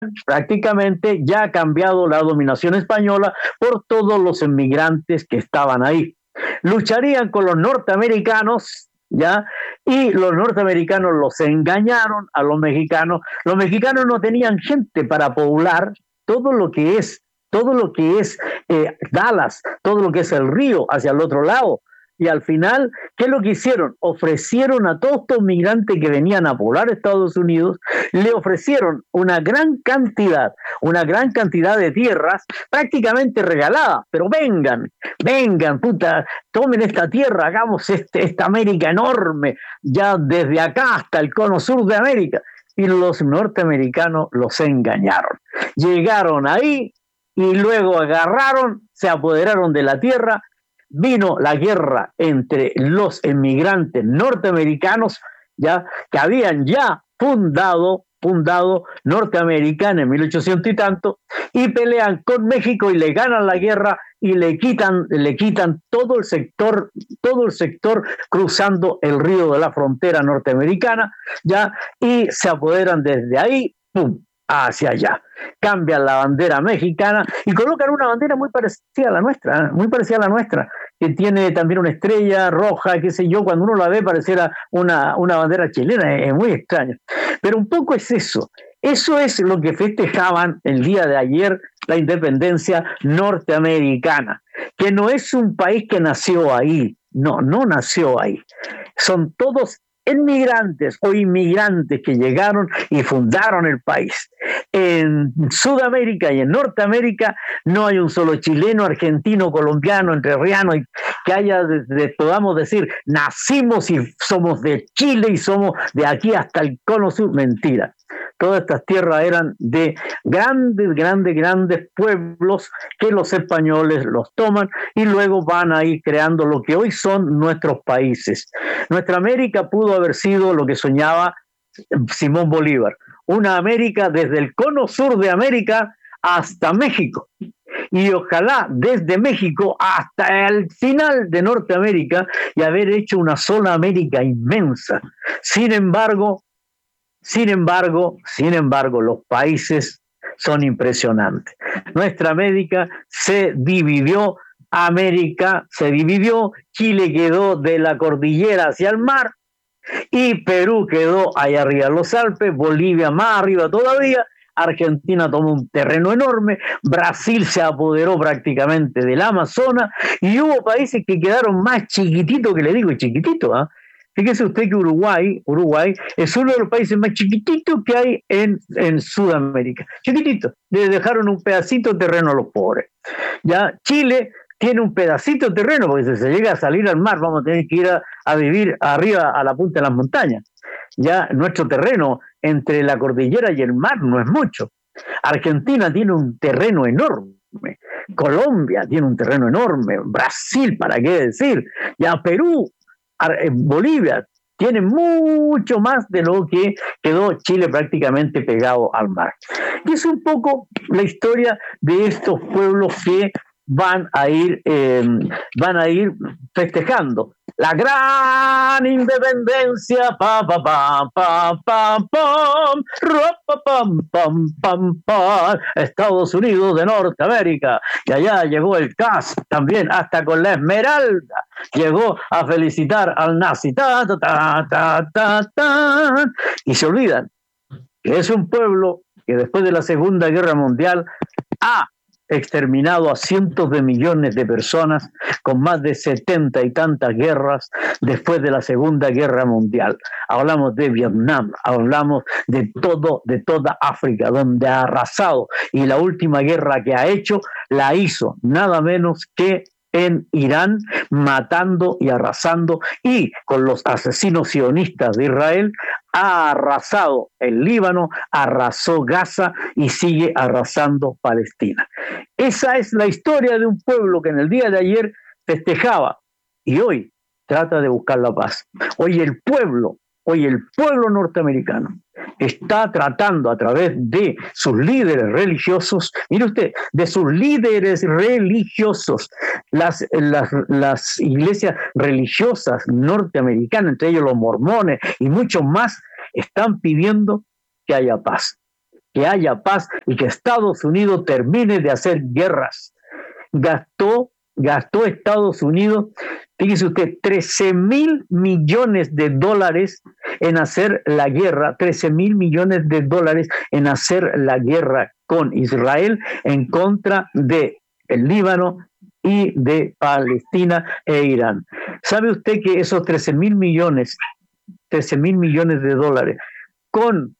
prácticamente ya ha cambiado la dominación española por todos los inmigrantes que estaban ahí. Lucharían con los norteamericanos, ¿ya? Y los norteamericanos los engañaron a los mexicanos. Los mexicanos no tenían gente para poblar todo lo que es, todo lo que es Dallas, todo lo que es el río hacia el otro lado. Y al final, ¿qué es lo que hicieron? Ofrecieron a todos estos migrantes que venían a poblar Estados Unidos, le ofrecieron una gran cantidad de tierras prácticamente regaladas, pero vengan, puta, tomen esta tierra, hagamos esta América enorme, ya desde acá hasta el cono sur de América. Y los norteamericanos los engañaron. Llegaron ahí y luego agarraron, se apoderaron de la tierra. Vino la guerra entre los inmigrantes norteamericanos, ya que habían ya fundado Norteamérica en 1800 y tanto, y pelean con México y le ganan la guerra y le quitan todo el sector cruzando el río de la frontera norteamericana, ya, y se apoderan desde ahí, ¡pum!, hacia allá. Cambian la bandera mexicana y colocan una bandera muy parecida a la nuestra, que tiene también una estrella roja, qué sé yo, cuando uno la ve pareciera una bandera chilena, es muy extraño. Pero un poco es eso. Eso es lo que festejaban el día de ayer la independencia norteamericana, que no es un país que nació ahí, no nació ahí. Son todos inmigrantes o inmigrantes que llegaron y fundaron el país. En Sudamérica y en Norteamérica no hay un solo chileno, argentino, colombiano, entrerriano que podamos decir, nacimos y somos de Chile y somos de aquí hasta el cono sur. Mentira. Todas estas tierras eran de grandes pueblos que los españoles los toman y luego van a ir creando lo que hoy son nuestros países. Nuestra América pudo haber sido lo que soñaba Simón Bolívar, una América desde el cono sur de América hasta México. Y ojalá desde México hasta el final de Norteamérica y haber hecho una sola América inmensa. Sin embargo, los países son impresionantes. Nuestra América se dividió, Chile quedó de la cordillera hacia el mar y Perú quedó allá arriba en los Alpes, Bolivia más arriba todavía, Argentina tomó un terreno enorme, Brasil se apoderó prácticamente del Amazonas y hubo países que quedaron más chiquititos, que le digo chiquitito, ¿eh? Fíjese usted que Uruguay es uno de los países más chiquititos que hay en Sudamérica. Chiquitito. Le dejaron un pedacito de terreno a los pobres. Ya Chile tiene un pedacito de terreno, porque si se llega a salir al mar vamos a tener que ir a vivir arriba a la punta de las montañas. Ya nuestro terreno entre la cordillera y el mar no es mucho. Argentina tiene un terreno enorme. Colombia tiene un terreno enorme. Brasil, ¿para qué decir? Ya Perú, Bolivia tiene mucho más de lo que quedó Chile prácticamente pegado al mar. Y es un poco la historia de estos pueblos que van a ir festejando la gran independencia, pa pa pa pa pa pam, pam pam pam, Estados Unidos de Norteamérica, y allá llegó el CAS también, hasta con la Esmeralda llegó a felicitar al nazi, y se olvidan que es un pueblo que después de la Segunda Guerra Mundial ha exterminado a cientos de millones de personas con más de 70 y tantas guerras después de la Segunda Guerra Mundial. Hablamos de Vietnam, hablamos de toda África, donde ha arrasado, y la última guerra que ha hecho la hizo nada menos que en Irán, matando y arrasando, y con los asesinos sionistas de Israel ha arrasado el Líbano, arrasó Gaza y sigue arrasando Palestina. Esa es la historia de un pueblo que en el día de ayer festejaba y hoy trata de buscar la paz. Hoy el pueblo norteamericano está tratando a través de sus líderes religiosos, mire usted, de sus líderes religiosos, las iglesias religiosas norteamericanas, entre ellos los mormones y muchos más, están pidiendo que haya paz. que haya paz y que Estados Unidos termine de hacer guerras. Gastó Estados Unidos, fíjese usted, 13,000 millones de dólares en hacer la guerra, 13,000 millones de dólares en hacer la guerra con Israel en contra de el Líbano y de Palestina e Irán. ¿Sabe usted que esos 13,000 millones de dólares con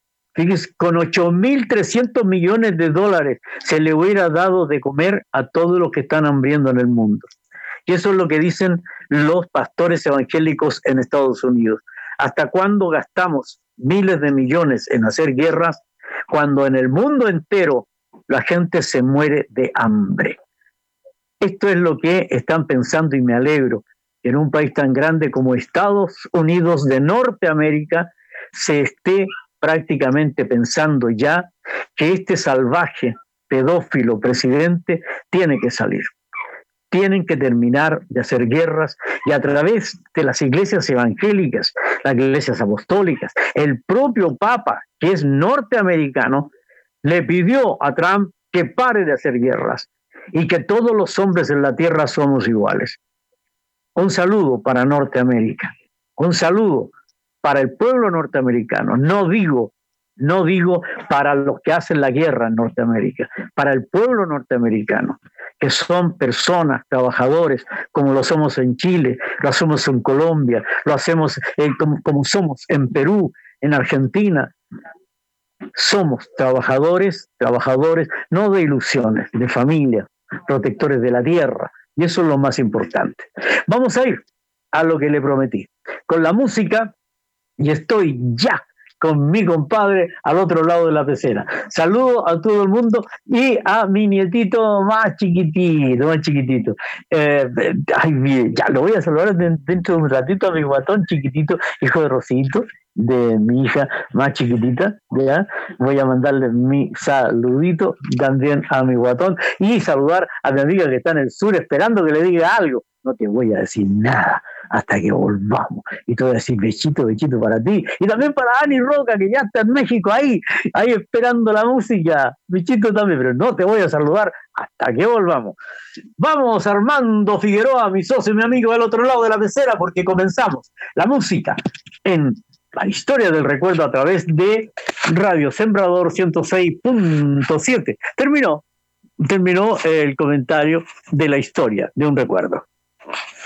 8,300 millones de dólares se le hubiera dado de comer a todos los que están hambriendo en el mundo? Y eso es lo que dicen los pastores evangélicos en Estados Unidos. ¿Hasta cuándo gastamos miles de millones en hacer guerras cuando en el mundo entero la gente se muere de hambre? Esto es lo que están pensando y me alegro que en un país tan grande como Estados Unidos de Norteamérica se esté prácticamente pensando ya que este salvaje, pedófilo presidente tiene que salir. Tienen que terminar de hacer guerras y a través de las iglesias evangélicas, las iglesias apostólicas, el propio Papa, que es norteamericano, le pidió a Trump que pare de hacer guerras y que todos los hombres en la tierra somos iguales. Un saludo para Norteamérica, un saludo para el pueblo norteamericano. No digo para los que hacen la guerra en Norteamérica, para el pueblo norteamericano, que son personas, trabajadores, como lo somos en Chile, lo hacemos en Colombia, lo hacemos como somos en Perú, en Argentina. Somos trabajadores, no de ilusiones, de familia, protectores de la tierra. Y eso es lo más importante. Vamos a ir a lo que le prometí. Con la música, y estoy ya con mi compadre al otro lado de la pecera. Saludo a todo el mundo y a mi nietito más chiquitito. Ya lo voy a saludar dentro de un ratito a mi guatón chiquitito, hijo de Rosito, de mi hija más chiquitita, ¿ya? Voy a mandarle mi saludito también a mi guatón y saludar a mi amiga que está en el sur esperando que le diga algo. No te voy a decir nada hasta que volvamos. Y te voy a decir besito para ti. Y también para Ani Roca, que ya está en México ahí esperando la música. Besito también, pero no te voy a saludar hasta que volvamos. Vamos, Armando Figueroa, mi socio y mi amigo del otro lado de la pecera, porque comenzamos la música en la historia del recuerdo a través de Radio Sembrador 106.7. Terminó el comentario de la historia de un recuerdo.